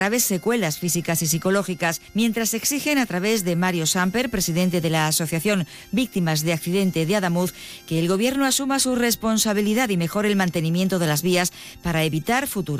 graves secuelas físicas y psicológicas, mientras exigen a través de Mario Samper, presidente de la Asociación Víctimas de Accidente de Adamuz, que el Gobierno asuma su responsabilidad y mejore el mantenimiento de las vías para evitar futuras